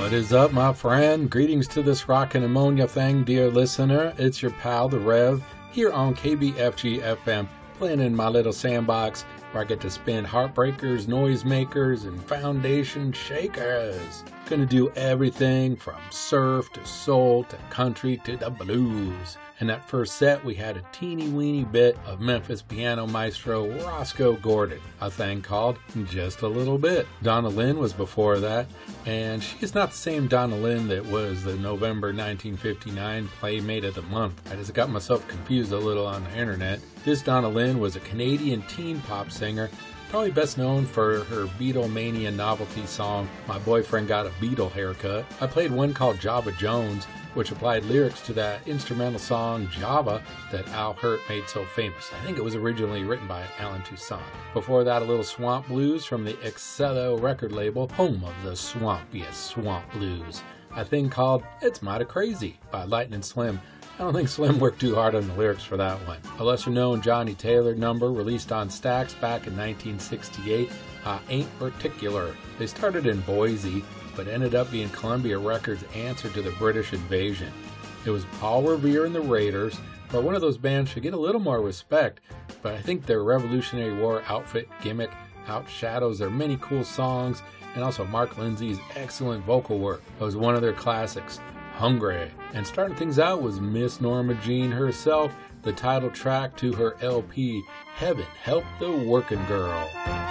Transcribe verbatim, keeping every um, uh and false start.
What is up, my friend? Greetings to this rockin' ammonia thing, dear listener. It's your pal, The Rev, here on K B F G F M, playing in my little sandbox where I get to spin heartbreakers, noisemakers, and foundation shakers. Gonna do everything from surf to soul to country to the blues. In that first set, we had a teeny weeny bit of Memphis piano maestro Roscoe Gordon, a thing called Just a Little Bit. Donna Lynn was before that, and she's not the same Donna Lynn that was the November nineteen fifty-nine Playmate of the Month. I just got myself confused a little on the internet. This Donna Lynn was a Canadian teen pop singer, probably best known for her Beatlemania novelty song, My Boyfriend Got a Beatle Haircut. I played one called Java Jones, which applied lyrics to that instrumental song Java that Al Hirt made so famous. I think it was originally written by Alan Toussaint. Before that, a little swamp blues from the Excello record label, home of the swampiest swamp blues. A thing called It's Mighty Crazy by Lightning Slim. I don't think Slim worked too hard on the lyrics for that one. A lesser known Johnny Taylor number released on Stax back in nineteen sixty-eight, I Ain't Particular. They started in Boise, but ended up being Columbia Records' answer to the British invasion. It was Paul Revere and the Raiders, but one of those bands should get a little more respect, but I think their Revolutionary War outfit gimmick outshadows their many cool songs, and also Mark Lindsay's excellent vocal work. It was one of their classics, Hungry. And starting things out was Miss Norma Jean herself, the title track to her L P, Heaven Help the Working Girl.